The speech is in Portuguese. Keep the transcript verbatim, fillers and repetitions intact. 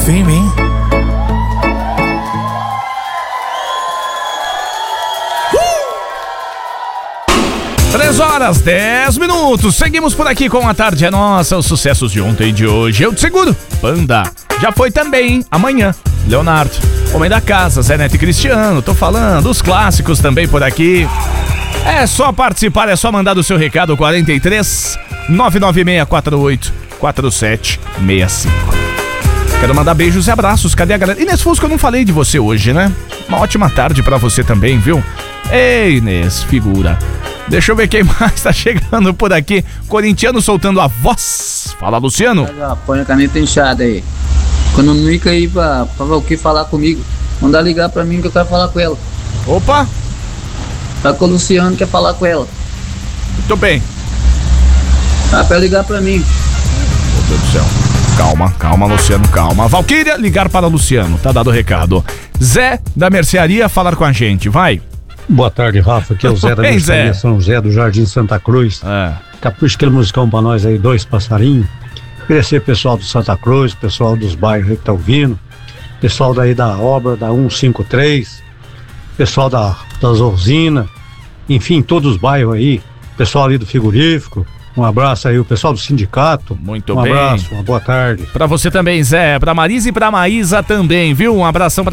streaming. Três horas, dez minutos. Seguimos por aqui com A Tarde é Nossa, os sucessos de ontem e de hoje. Eu te seguro. Banda. Já foi também, hein? Amanhã. Leonardo. Homem da Casa, Zé Neto e Cristiano. Tô falando. Os clássicos também por aqui. É só participar, é só mandar o seu recado. Quarenta e três, nove nove seis quatro oito, quatro sete seis cinco. Quero mandar beijos e abraços. Cadê a galera? Inês Fusco, eu não falei de você hoje, né? Uma ótima tarde pra você também, viu? Ei, Inês, figura. Deixa eu ver quem mais tá chegando por aqui. Corintiano soltando a voz. Fala, Luciano. Põe a caneta inchada aí. Quando não fica aí pra, pra o que falar comigo, manda ligar pra mim que eu quero falar com ela. Opa. Tá com o Luciano, quer falar com ela. Muito bem. Tá pra ligar pra mim. Meu Deus do céu. Calma, calma, Luciano, calma. Valquíria, ligar para Luciano. Tá dado o recado. Zé, da mercearia, falar com a gente. Vai. Boa tarde, Rafa. Aqui é o Zé da mercearia São José do Jardim Santa Cruz. É. Capricha aquele musicão pra nós aí, Dois Passarinhos. Agradecer pessoal do Santa Cruz, pessoal dos bairros aí que tá ouvindo, pessoal daí da obra da cento e cinquenta e três, pessoal da, da Zorzina, enfim, todos os bairros aí, pessoal ali do frigorífico. Um abraço aí, o pessoal do sindicato. Muito um bem. Um abraço, uma boa tarde. Pra você também, Zé. Pra Marisa e pra Maísa também, viu? Um abração pra